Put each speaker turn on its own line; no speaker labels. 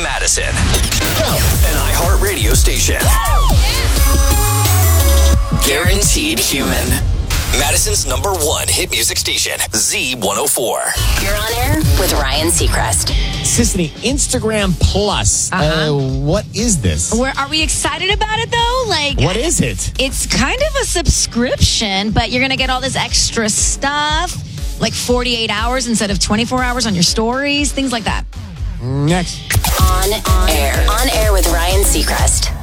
Madison, an iHeartRadio station. Guaranteed human. Madison's #1 hit music station, Z104.
You're on air with Ryan Seacrest.
Sissany, Instagram Plus. What is this?
Are we excited about it, though?
What is it?
It's kind of a subscription, but you're going to get all this extra stuff, like 48 hours instead of 24 hours on your stories, things like that.
Next.
On air with Ryan Seacrest.